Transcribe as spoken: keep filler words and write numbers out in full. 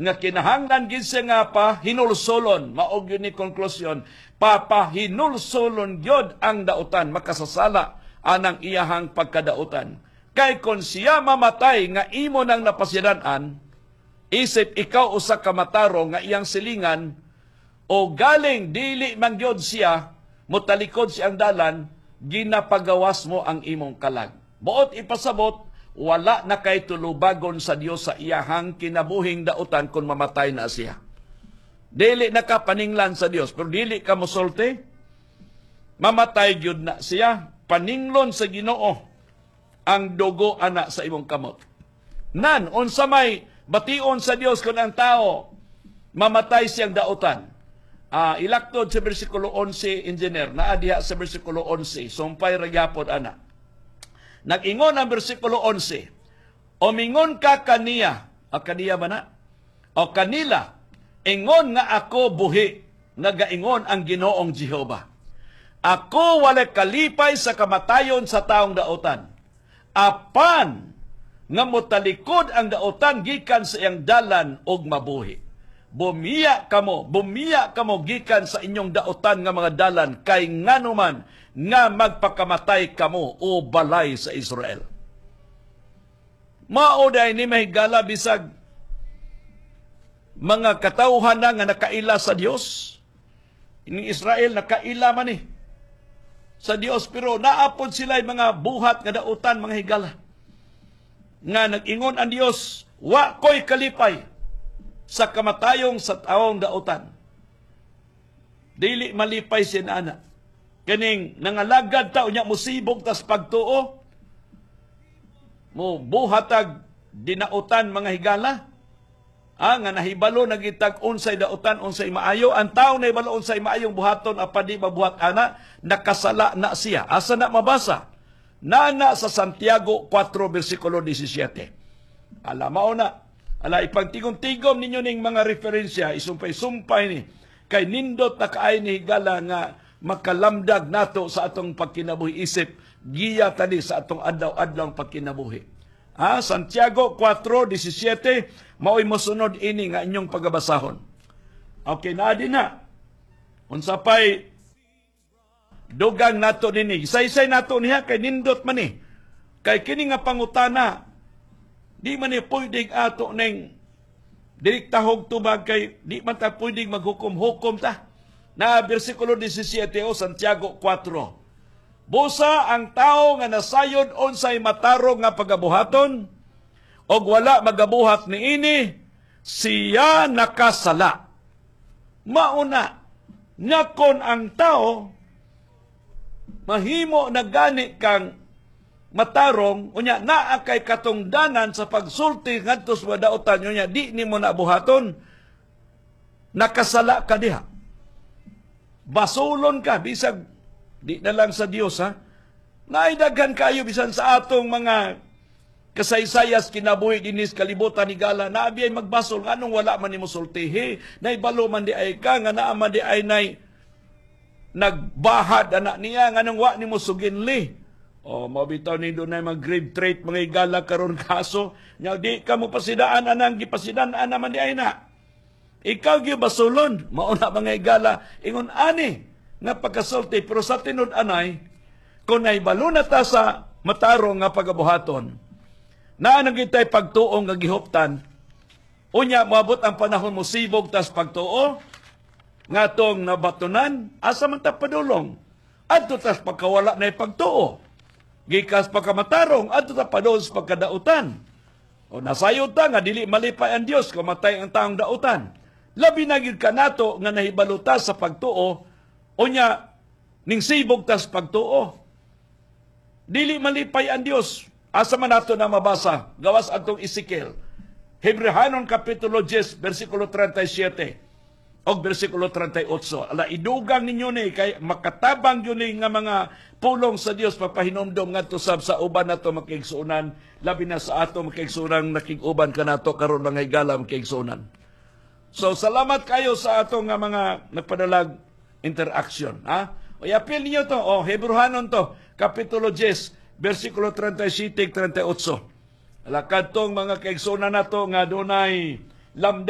nga kinahanglan gid siya nga pa hinulsolon, maog yun ni konklusyon, papahinulsolon gyud ang dautan, makasasala anang iyahang pagkadautan. Kay kung siya mamatay nga imo nang napasidan-an, isip ikaw usa ka mataro nga iyang silingan, o galing dili man gyud siya, mutalikod siyang dalan, ginapagawas mo ang imong kalag. Buot ipasabot, wala na kay tulubagon sa Dios sa iyahang kinabuhing dautan kung mamatay na siya. Dili na ka paninglan sa Dios, pero dili ka mosulti, mamatay gyud na siya, paninglon sa Ginoo ang dugo ana sa imong kamot. Nan, unsa may bation sa Dios kung ang tao mamatay siyang dautan. Uh, ilaktod sa versikulo eleven, engineer, naa diha sa versikulo eleven, sumpay ragyapod ana. Nag-ingon ang versikulo eleven, o mingon ka kaniya, o kaniya ba na? O kanila, ingon nga ako buhi, nga gaingon ang Ginoong Jehova. Ako wala kalipay sa kamatayon sa taong dautan. Apan, nga mutalikod ang dautan gikan sa iyang dalan og mabuhi. Bumiya kamo, bumiya kamo gikan sa inyong dautan nga mga dalan, kay nganuman nga magpakamatay kamo o balay sa Israel. Mauday ni mahigala bisag mga katauhan na nga nakaila sa Dios. Ini Israel nakaila man eh sa Dios, pero naapod sila mga buhat nga dautan, mga higala. Nga nag-ingon ang Dios, wa ko'y kalipay sa kamatayong sa taong dautan. Dili malipay sinana. Kaning nangalagad tao niya musibog tas pagtuo, mo buhatag dinautan mga higala, ah, nga nahibalo nagitag unsay dautan unsay maayo, ang tao na hibalo unsay maayong buhaton apa di mabuhat ana, nakasala na siya. Asa na mabasa? Nana sa Santiago four versikulo seventeen. Ala mao na, ala ipagtigom-tigom ninyo ning mga referensya, isumpay-sumpay ni kay nindot na kaay ni higala nga makalamdag nato sa atong pagkinabuhi, isip giya tani sa atong adlaw-adlaw pagkinabuhi. Ah, Santiago four seventeen, mao'y mosunod ini nga inyong pagabasahon. Okay, na din na. Unsa pay dugang nato nini, say-say nato niya kay nindot man ni. Kay kini nga pangutana, di man ni pwedeng ato ning direktahog tubag, kay di man ta pwedeng maghukom-hukom ta. Na versikulo seventeen o Santiago four. Busa ang tao nga nasayod unsay matarong nga pagabuhaton, og wala magabuhat niini, siya nakasala. Mauna, nga kon ang tao mahimo na gani kang matarong, unya naa kay katungdanan sa pagsulti ngadto sa dautan, unya di nimo na buhaton, nakasala ka diha. Basulon ka, bisag di na lang sa Dios, ha? Naidaghan kayo bisan sa atong mga kasaysayas kinabuhi dinis kalibutan ni gala, naabi ay magbasol, anong wala man ni mo sultihi, naibalo man di ay ka, nga naa man di ay nay nagbahad anak niya, nga nang wa ni mo suginli. O, mabitaw ni doon na mga grave trait, mga igala karon kaso, nga di ka mo pasidaan, anang gipasidaan, naman di ay na. Ikaw gyud basulon, mauna mga igala, ingon ani, nga pagkasulti, pero sa tinud anay, kung naibalo na ta sa matarong nga pagabuhaton, na nagitay pagtuong nga gihuptan, unya moabot ang panahon mo sibog tas pagtuo, nga tong nabatunan, asa man ta padulong, adto tas pagkawala na pagtuo, gikas pagkamatarong, adto ta padulong sa pagkadautan. O nasayod ta nga dili malipay ang Dios kung matay ang taong dautan. Labi na gid kanato nga nahibaluta sa pagtuo, unya ning sibog tas pagtuo. Dili malipay ang Dios. Asa man nato na mabasa, gawas atong Ezekiel. Hebrehanon kapitulo ten, versikulo thirty-seven o versikulo thirty-eight. Ala idugang ninyo ni kay makatabang yun ni nga mga pulong sa Dios papahinomdom ngadto sab sa uban nato makigsuunan, labi na sa ato makigsuunan nakig-uban kanato karon mga higala makigsuunan. So salamat kayo sa atong nga mga nagpadalag interaction, ha? O i-appeal niyo to, o Hebrehanon to, kapitulo ten, versikulo thirty-seven, thirty-eight. Lakad tong mga kaigsunan nato nga dunay lamda